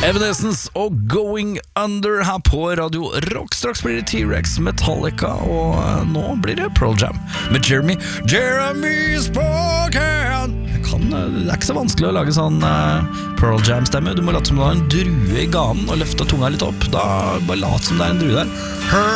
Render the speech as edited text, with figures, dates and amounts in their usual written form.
Evanescence og Going Under her på Radio Rock. Straks blir det T-Rex, Metallica, og nå blir det Pearl Jam med Jeremy Spoken. Det ikke så vanskelig å lage sånn Pearl Jam-stemme. Du må late som du har en drue i ganen og løfte tunga litt opp. Da bare lat som det en drue der.